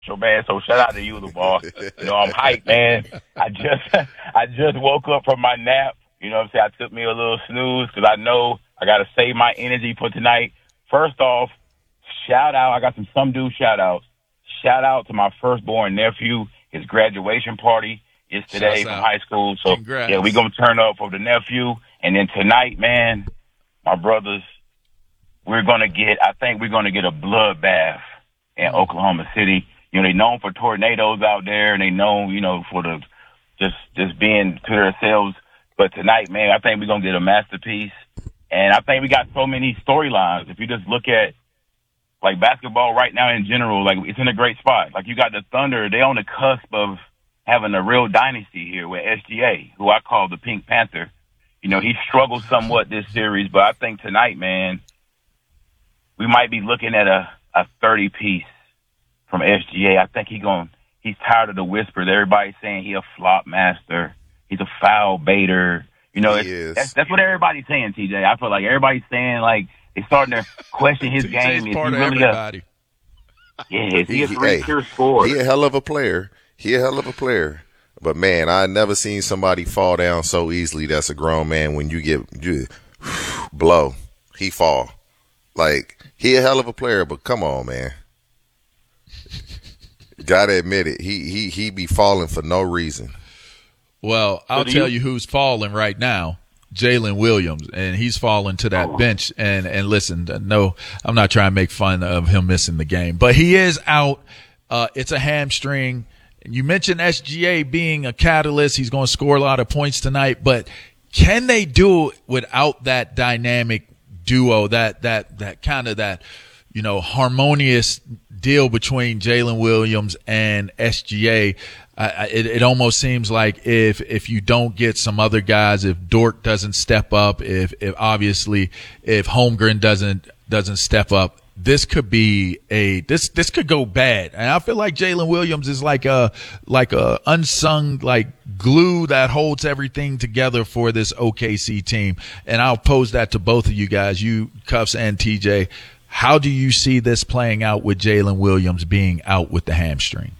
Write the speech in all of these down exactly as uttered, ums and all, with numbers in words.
So man, so shout out to you, the boss. You know, I'm hyped, man. I just I just woke up from my nap. You know what I'm saying? I took me a little snooze because I know I got to save my energy for tonight. First off, shout out. I got some some dude shout outs. Shout out to my firstborn nephew. His graduation party is today Shouts from out. high school. So Congrats. yeah, we gonna turn up for the nephew, and then tonight, man, my brothers, we're gonna get. I think we're gonna get a bloodbath in mm. Oklahoma City. You know, they known for tornadoes out there, and they known, you know, for the just just being to themselves. But tonight, man, I think we're gonna get a masterpiece, and I think we got so many storylines. If you just look at like basketball right now in general, like it's in a great spot. Like you got the Thunder, they on the cusp of having a real dynasty here with S G A, who I call the Pink Panther. You know, he struggled somewhat this series, but I think tonight, man, we might be looking at a, a thirty piece from S G A. I think he going he's tired of the whispers. Everybody's saying he a flop master. He's a foul baiter. You know, it's, that's that's what everybody's saying, T J. I feel like everybody's saying like they starting to question his game. Is part he of really everybody. a yeah? Is he, he a three hey, pure scorer? He a hell of a player. He a hell of a player. But man, I never seen somebody fall down so easily. That's a grown man. When you get you, blow, he fall. Like he a hell of a player. But come on, man. Gotta admit it. He he he be falling for no reason. Well, I'll tell you, you who's falling right now. Jalen Williams, and he's falling to that oh. bench. And, and listen, no, I'm not trying to make fun of him missing the game, but he is out. Uh, it's a hamstring. You mentioned S G A being a catalyst. He's going to score a lot of points tonight, but can they do it without that dynamic duo, that, that, that kind of that, you know, harmonious deal between Jalen Williams and S G A? I, it, it almost seems like if if you don't get some other guys, if Dort doesn't step up, if if obviously if Holmgren doesn't doesn't step up, this could be a this this could go bad. And I feel like Jalen Williams is like a like a unsung like glue that holds everything together for this O K C team. And I'll pose that to both of you guys, you Cuffs and T J. How do you see this playing out with Jalen Williams being out with the hamstring?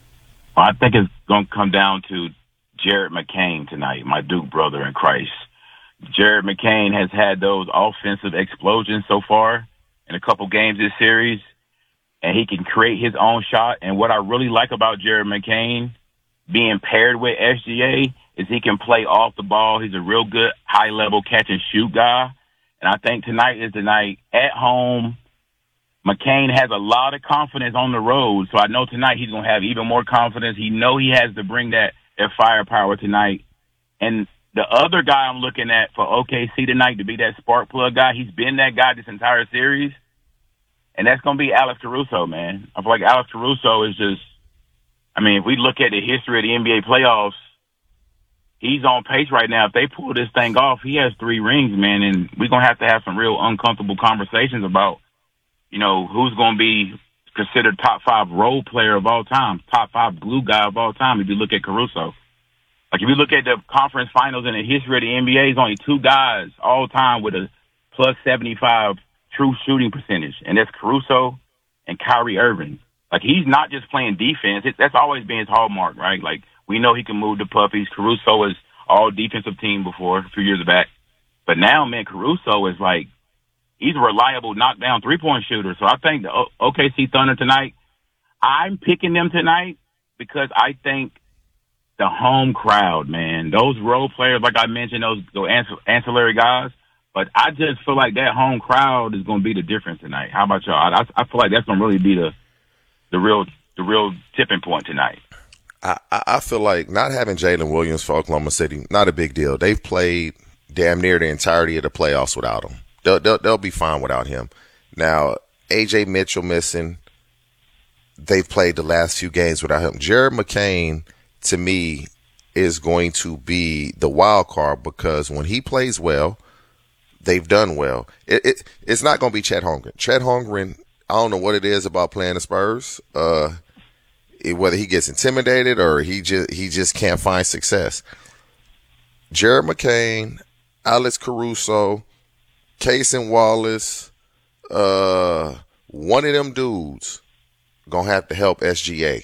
I think it's going to come down to Jared McCain tonight, my Duke brother in Christ. Jared McCain has had those offensive explosions so far in a couple games this series, and he can create his own shot. And what I really like about Jared McCain being paired with S G A is he can play off the ball. He's a real good high-level catch-and-shoot guy. And I think tonight is the night at home. McCain has a lot of confidence on the road, so I know tonight he's going to have even more confidence. He know he has to bring that, that firepower tonight. And the other guy I'm looking at for O K C tonight to be that spark plug guy, he's been that guy this entire series, and that's going to be Alex Caruso, man. I feel like Alex Caruso is just, I mean, if we look at the history of the N B A playoffs, he's on pace right now. If they pull this thing off, he has three rings, man, and we're going to have to have some real uncomfortable conversations about, you know, who's going to be considered top five role player of all time, top five glue guy of all time if you look at Caruso. Like, if you look at the conference finals in the history of the N B A, there's only two guys all time with a plus seventy-five true shooting percentage, and that's Caruso and Kyrie Irving. Like, he's not just playing defense. It, that's always been his hallmark, right? Like, we know he can move the puppies. Caruso was all defensive team before, a few years back. But now, man, Caruso is like, he's a reliable knockdown three-point shooter. So I think the o- OKC Thunder tonight, I'm picking them tonight because I think the home crowd, man, those role players, like I mentioned, those, those ancillary guys, but I just feel like that home crowd is going to be the difference tonight. How about y'all? I, I feel like that's going to really be the the real the real tipping point tonight. I, I feel like not having Jalen Williams for Oklahoma City, not a big deal. They've played damn near the entirety of the playoffs without him. They'll, they'll, they'll be fine without him. Now, A J Mitchell missing. They've played the last few games without him. Jared McCain, to me, is going to be the wild card because when he plays well, they've done well. It, it, it's not going to be Chet Holmgren. Chet Holmgren, I don't know what it is about playing the Spurs, uh, it, whether he gets intimidated or he just he just can't find success. Jared McCain, Alex Caruso, Cason Wallace, uh, one of them dudes gonna have to help S G A.